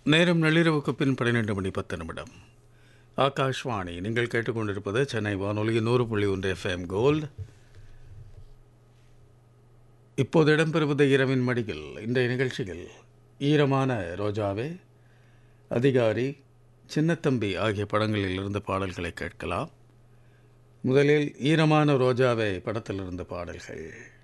நேரம் நள்ளிரவுக்கு பின் 12:10. ஆகாஷ்வாணி. நீங்கள் கேட்டுக்கொண்டிருப்பது சென்னை வானொலி 100.1 FM கோல்டு. இப்போது இடம்பெறுவது இரவின் மடியில். இன்றைய நிகழ்ச்சியில் ஈரமான ரோஜாவே, அதிகாரி, சின்னத்தம்பி ஆகிய படங்களில் இருந்து பாடல்களை கேட்கலாம். முதலில் ஈரமான ரோஜாவே படத்திலிருந்து பாடல்கள்.